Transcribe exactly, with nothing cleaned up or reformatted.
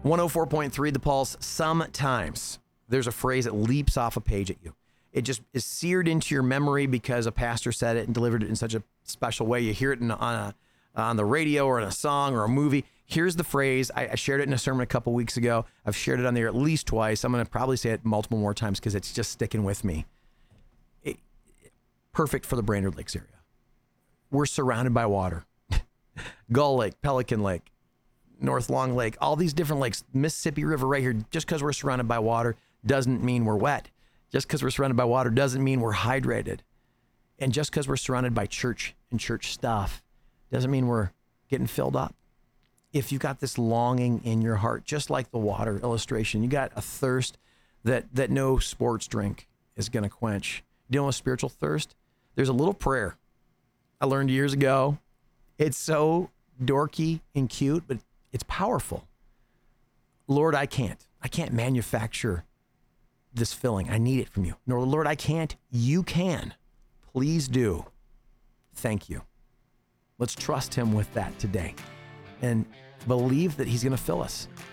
one oh four point three The Pulse. Sometimes there's a phrase that leaps off a page at you. It just is seared into your memory because a pastor said it and delivered it in such a special way. You hear it in, on a, on the radio or in a song or a movie. Here's the phrase. I, I shared it in a sermon a couple weeks ago. I've shared it on there at least twice. I'm going to probably say it multiple more times because it's just sticking with me. It, perfect for the Brainerd Lakes area. We're surrounded by water. Gull Lake, Pelican Lake, North Long Lake, all these different lakes, Mississippi River right here. Just because we're surrounded by water doesn't mean we're wet. Just because we're surrounded by water doesn't mean we're hydrated. And just because we're surrounded by church and church stuff doesn't mean we're getting filled up. If you've got this longing in your heart, just like the water illustration, you got a thirst that, that no sports drink is going to quench. Dealing with spiritual thirst, there's a little prayer I learned years ago. It's so dorky and cute, but it's powerful. Lord, I can't. I can't manufacture this filling. I need it from you. No, Lord, I can't. You can. Please do. Thank you. Let's trust him with that today and believe that he's going to fill us.